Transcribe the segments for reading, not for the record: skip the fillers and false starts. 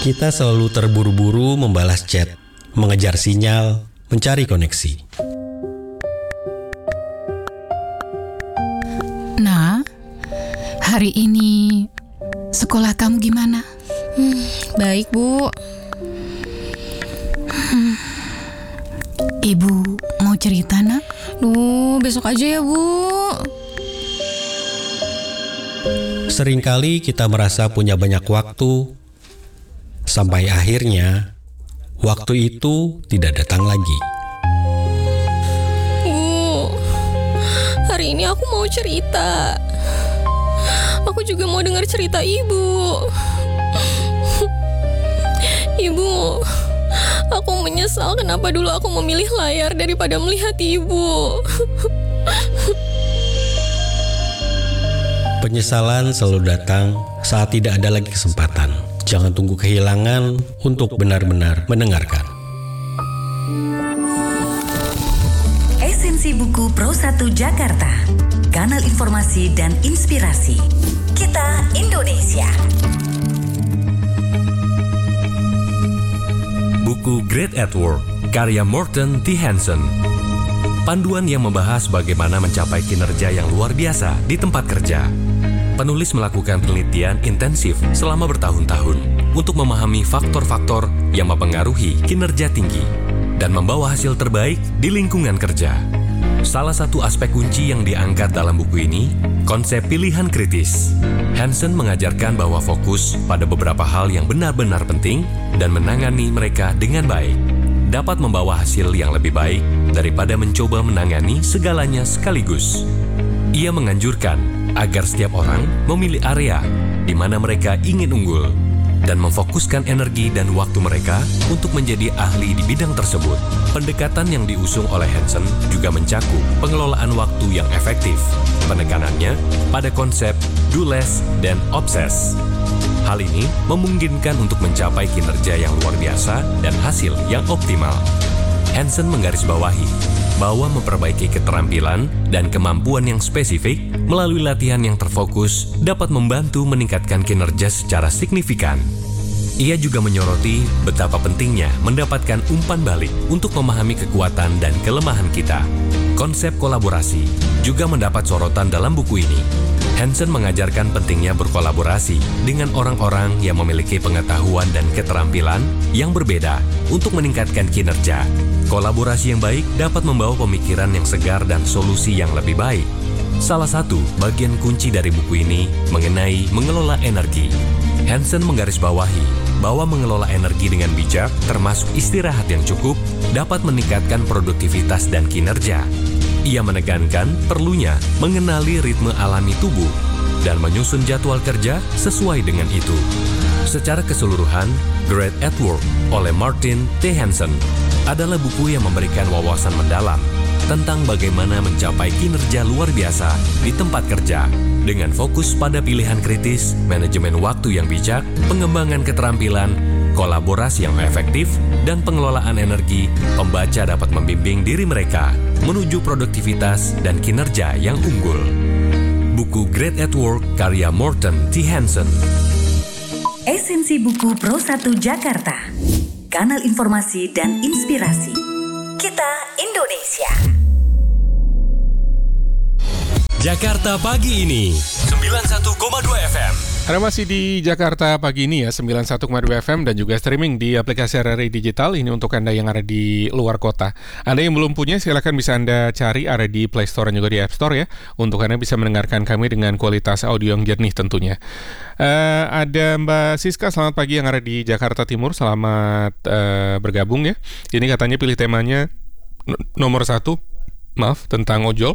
Kita selalu terburu-buru membalas chat, mengejar sinyal, mencari koneksi. Nah, hari ini sekolah kamu gimana? Baik, Bu. Ibu mau cerita, Nak? Besok aja ya, Bu. Seringkali kita merasa punya banyak waktu, sampai akhirnya waktu itu tidak datang lagi. Bu, hari ini aku mau cerita. Aku juga mau dengar cerita Ibu. Ibu, aku menyesal kenapa dulu aku memilih layar daripada melihat Ibu. Penyesalan selalu datang saat tidak ada lagi kesempatan. Jangan tunggu kehilangan untuk benar-benar mendengarkan. Esensi Buku Pro 1 Jakarta, kanal informasi dan inspirasi. Kita Indonesia. Buku Great at Work, karya Morten T. Hansen. Panduan yang membahas bagaimana mencapai kinerja yang luar biasa di tempat kerja. Penulis melakukan penelitian intensif selama bertahun-tahun untuk memahami faktor-faktor yang mempengaruhi kinerja tinggi dan membawa hasil terbaik di lingkungan kerja. Salah satu aspek kunci yang diangkat dalam buku ini, konsep pilihan kritis. Hansen mengajarkan bahwa fokus pada beberapa hal yang benar-benar penting dan menangani mereka dengan baik dapat membawa hasil yang lebih baik daripada mencoba menangani segalanya sekaligus. Ia menganjurkan agar setiap orang memilih area di mana mereka ingin unggul dan memfokuskan energi dan waktu mereka untuk menjadi ahli di bidang tersebut. Pendekatan yang diusung oleh Hansen juga mencakup pengelolaan waktu yang efektif. Penekanannya pada konsep do less dan obsess. Hal ini memungkinkan untuk mencapai kinerja yang luar biasa dan hasil yang optimal. Hansen menggarisbawahi bahwa memperbaiki keterampilan dan kemampuan yang spesifik melalui latihan yang terfokus dapat membantu meningkatkan kinerja secara signifikan. Ia juga menyoroti betapa pentingnya mendapatkan umpan balik untuk memahami kekuatan dan kelemahan kita. Konsep kolaborasi juga mendapat sorotan dalam buku ini. Hansen mengajarkan pentingnya berkolaborasi dengan orang-orang yang memiliki pengetahuan dan keterampilan yang berbeda untuk meningkatkan kinerja. Kolaborasi yang baik dapat membawa pemikiran yang segar dan solusi yang lebih baik. Salah satu bagian kunci dari buku ini mengenai mengelola energi. Hansen menggarisbawahi bahwa mengelola energi dengan bijak, termasuk istirahat yang cukup, dapat meningkatkan produktivitas dan kinerja. Ia menekankan perlunya mengenali ritme alami tubuh dan menyusun jadwal kerja sesuai dengan itu. Secara keseluruhan, Great at Work oleh Morten T. Hansen adalah buku yang memberikan wawasan mendalam tentang bagaimana mencapai kinerja luar biasa di tempat kerja dengan fokus pada pilihan kritis, manajemen waktu yang bijak, pengembangan keterampilan, kolaborasi yang efektif, dan pengelolaan energi. Pembaca dapat membimbing diri mereka menuju produktivitas dan kinerja yang unggul. Buku Great at Work karya Morten T. Hansen. Esensi Buku Pro 1 Jakarta, kanal informasi dan inspirasi. Kita Indonesia. Jakarta Pagi ini 91,2 FM. Anda masih di Jakarta Pagi ini ya, 91,2 FM dan juga streaming di aplikasi RRI Digital. Ini untuk Anda yang ada di luar kota. Anda yang belum punya, silakan bisa Anda cari, ada di Play Store dan juga di App Store ya, untuk Anda bisa mendengarkan kami dengan kualitas audio yang jernih tentunya. Ada Mbak Siska, selamat pagi, yang ada di Jakarta Timur. Selamat bergabung ya. Ini katanya pilih temanya nomor 1, tentang ojol.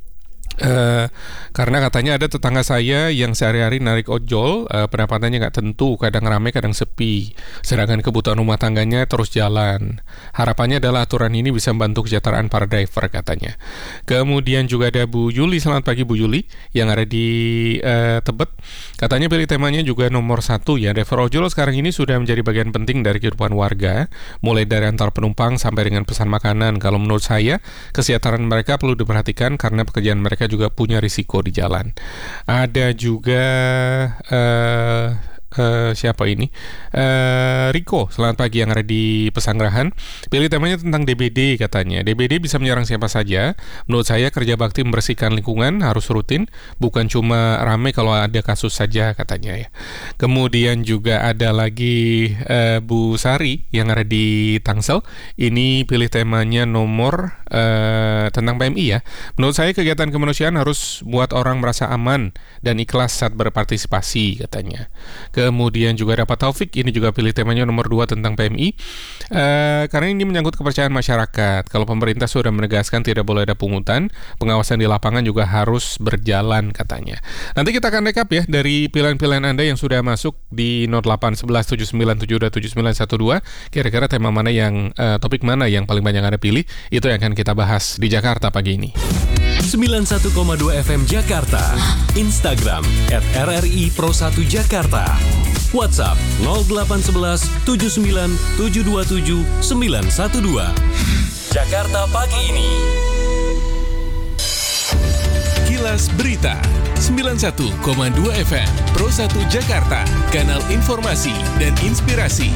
Karena katanya ada tetangga saya yang sehari-hari narik ojol, pendapatannya nggak tentu, kadang ramai kadang sepi, sedangkan kebutuhan rumah tangganya terus jalan. Harapannya adalah aturan ini bisa membantu kesejahteraan para driver katanya. Kemudian juga ada Bu Yuli, selamat pagi Bu Yuli, yang ada di Tebet. Katanya pilih temanya juga nomor 1 ya, driver ojol sekarang ini sudah menjadi bagian penting dari kehidupan warga, mulai dari antar penumpang sampai dengan pesan makanan. Kalau menurut saya, kesejahteraan mereka perlu diperhatikan karena pekerjaan mereka juga punya risiko di jalan. Ada juga siapa ini? Riko, selamat pagi, yang ada di Pesanggerahan. Pilih temanya tentang DBD katanya. DBD bisa menyerang siapa saja. Menurut saya kerja bakti membersihkan lingkungan harus rutin, bukan cuma rame kalau ada kasus saja katanya ya. Kemudian juga ada lagi Bu Sari yang ada di Tangsel. Ini pilih temanya nomor tentang PMI ya. Menurut saya kegiatan kemanusiaan harus buat orang merasa aman dan ikhlas saat berpartisipasi katanya. Kemudian juga dapat Taufik, ini juga pilih temanya nomor 2 tentang PMI. Karena ini menyangkut kepercayaan masyarakat. Kalau pemerintah sudah menegaskan tidak boleh ada pungutan, pengawasan di lapangan juga harus berjalan katanya. Nanti kita akan rekap ya dari pilihan-pilihan Anda yang sudah masuk di 081179727912. Kira-kira tema mana yang topik mana yang paling banyak Anda pilih, itu yang akan kita bahas di Jakarta pagi ini. 91,2 FM Jakarta, Instagram @RRI Pro1 Jakarta, WhatsApp 0811 79 727 912. Jakarta pagi ini. Kilas Berita 91,2 FM Pro1 Jakarta, kanal informasi dan inspirasi.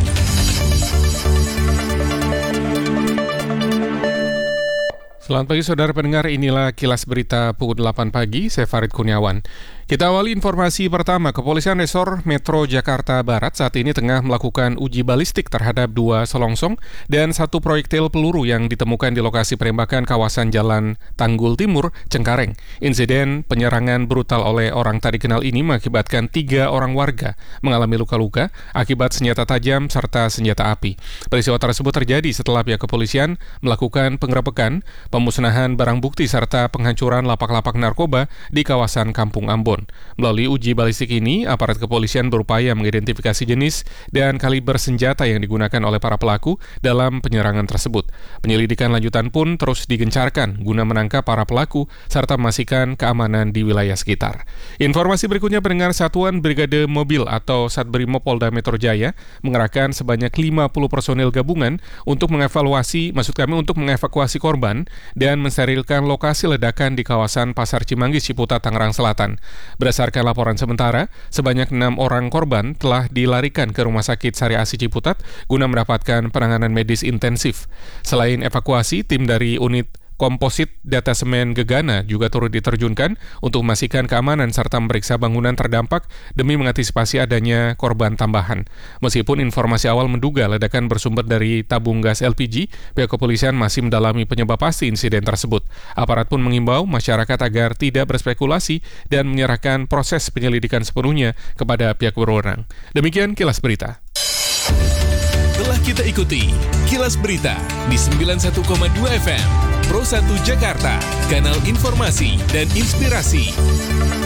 Selamat pagi saudara pendengar, inilah Kilas Berita pukul 8 pagi, saya Farid Kurniawan. Kita awali informasi pertama. Kepolisian Resor Metro Jakarta Barat saat ini tengah melakukan uji balistik terhadap 2 selongsong dan 1 proyektil peluru yang ditemukan di lokasi penembakan kawasan Jalan Tanggul Timur, Cengkareng. Insiden penyerangan brutal oleh orang tak dikenal ini mengakibatkan 3 orang warga mengalami luka-luka akibat senjata tajam serta senjata api. Peristiwa tersebut terjadi setelah pihak kepolisian melakukan penggerebekan, pemusnahan barang bukti serta penghancuran lapak-lapak narkoba di kawasan Kampung Ambon. Melalui uji balistik ini, aparat kepolisian berupaya mengidentifikasi jenis dan kaliber senjata yang digunakan oleh para pelaku dalam penyerangan tersebut. Penyelidikan lanjutan pun terus digencarkan guna menangkap para pelaku serta memastikan keamanan di wilayah sekitar. Informasi berikutnya, pendengar, Satuan Brigade Mobil atau Satbrimob Polda Metro Jaya mengerahkan sebanyak 50 personil gabungan untuk mengevakuasi korban dan mensterilkan lokasi ledakan di kawasan Pasar Cimanggis, Ciputat, Tangerang Selatan. Berdasarkan laporan sementara, sebanyak 6 orang korban telah dilarikan ke Rumah Sakit Sari Asi Ciputat guna mendapatkan penanganan medis intensif. Selain evakuasi, tim dari unit Komposit Datasemen Gegana juga turut diterjunkan untuk memastikan keamanan serta memeriksa bangunan terdampak demi mengantisipasi adanya korban tambahan. Meskipun informasi awal menduga ledakan bersumber dari tabung gas LPG, pihak kepolisian masih mendalami penyebab pasti insiden tersebut. Aparat pun mengimbau masyarakat agar tidak berspekulasi dan menyerahkan proses penyelidikan sepenuhnya kepada pihak berwenang. Demikian Kilas Berita. Telah kita ikuti Kilas Berita di 91,2 FM Pro1 Jakarta, kanal informasi dan inspirasi.